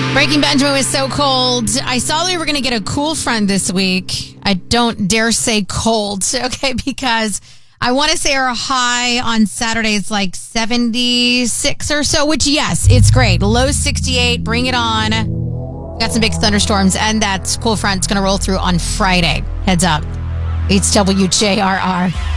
Breaking Benjamin was so cold. I saw that we were going to get a cool front this week. I don't dare say cold, okay, because I want to say our high on Saturday is like 76 or so, which, yes, it's great. Low 68, bring it on. Got some big thunderstorms, and that cool front's going to roll through on Friday. Heads up. It's WJRR.